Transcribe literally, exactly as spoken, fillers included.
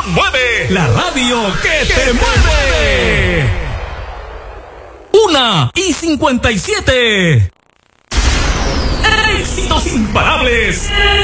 nueve, la radio que te, te mueve. Una y cincuenta y siete. Éxitos imparables.